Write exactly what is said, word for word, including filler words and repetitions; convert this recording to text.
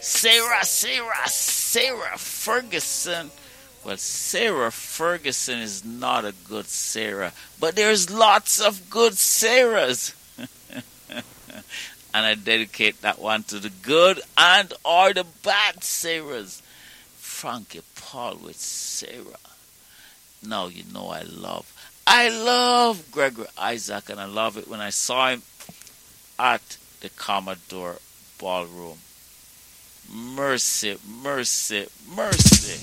Sarah, Sarah, Sarah Ferguson. Well, Sarah Ferguson is not a good Sarah, but there's lots of good Sarahs. And I dedicate that one to the good and or the bad Sarahs. Frankie Paul with Sarah. Now you know I love. I love Gregory Isaac, and I love it when I saw him at the Commodore Ballroom. Mercy, mercy, mercy.